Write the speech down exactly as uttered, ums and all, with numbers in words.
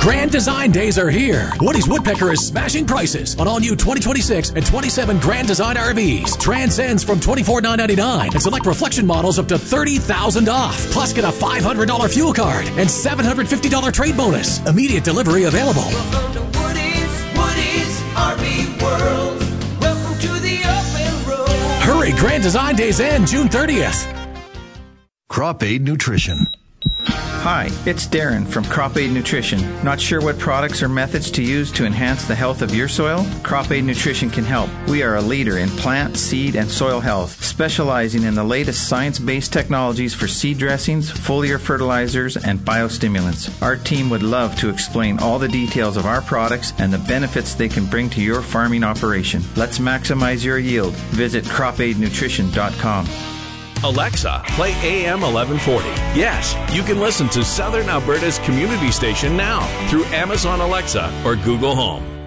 Grand Design Days are here. Woody's Woodpecker is smashing prices on all new twenty twenty-six and twenty-seven Grand Design R Vs. Transcends from twenty-four thousand nine hundred ninety-nine dollars and select reflection models up to thirty thousand dollars off. Plus, get a five hundred dollars fuel card and seven hundred fifty dollars trade bonus. Immediate delivery available. Welcome to Woody's, Woody's R V World. Welcome to the open road. Hurry, Grand Design Days end June thirtieth. Crop Aid Nutrition. Hi, it's Darren from Crop Aid Nutrition. Not sure what products or methods to use to enhance the health of your soil? Crop Aid Nutrition can help. We are a leader in plant, seed, and soil health, specializing in the latest science-based technologies for seed dressings, foliar fertilizers, and biostimulants. Our team would love to explain all the details of our products and the benefits they can bring to your farming operation. Let's maximize your yield. Visit crop aid nutrition dot com. Alexa, play A M eleven forty. Yes, you can listen to Southern Alberta's community station now through Amazon Alexa or Google Home.